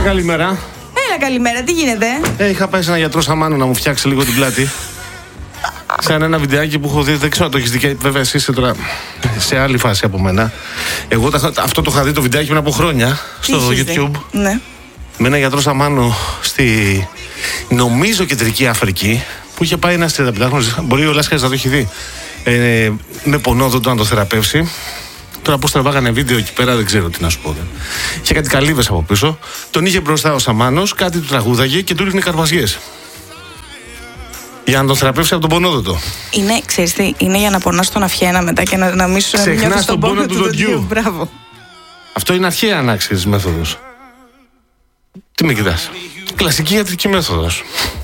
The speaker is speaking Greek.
καλημέρα. Έλα, καλημέρα, τι γίνεται? Είχα πάει σε ένα γιατρό Σαμάνο να μου φτιάξει λίγο την πλάτη. Σαν ένα βιντεάκι που έχω δει, δεν ξέρω αν το έχεις δει. Βέβαια, εσύ είσαι τώρα σε άλλη φάση από μένα. Εγώ αυτό το είχα δει το βιντεάκι πριν από χρόνια στο YouTube. Ναι. Με ένα γιατρό Σαμάνο στη, νομίζω, Κεντρική Αφρική, που είχε πάει ένας 35χρονος. Μπορεί ο Λάσκαρης να το έχει δει. Με πονόδοντο να το θεραπεύσει. Τώρα πώς τραβάγανε βίντεο εκεί πέρα, δεν ξέρω τι να σου πω. Είχε κάτι καλύβες από πίσω. Τον είχε μπροστά ο Σαμάνος, κάτι του τραγούδαγε και του ρίχνει καρβαζιές. Για να τον θεραπεύσει από τον πονόδοντο. Είναι, ξέρεις τι, είναι για να πονάς τον αυχένα μετά και να μην σου ξεχνάς τον πόνο του δοντιού. Μπράβο. Αυτό είναι αρχαία ανάξιες μέθοδος. Τι με κοιτάς? Κλασική ιατρική μέθοδος.